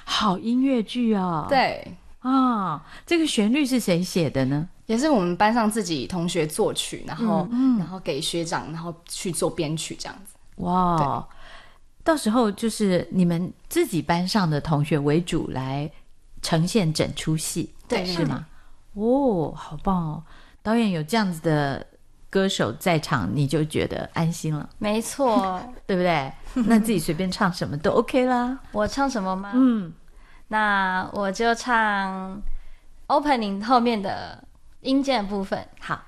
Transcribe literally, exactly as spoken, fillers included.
好音乐剧哦。 对啊，这个旋律是谁写的呢？ 也是我们班上自己同学作曲，然后、 嗯嗯、 然后给学长，然后去做编曲这样子。 哇，到时候就是你们自己班上的同学为主来呈现整出戏， 对， 是吗？哦，好棒哦！导演有这样子的歌手在场，你就觉得安心了， 没错， 对不对？那自己随便唱什么都 OK 啦。 我唱什么吗？ 嗯， 那我就唱 opening 后面的音键部分。 好。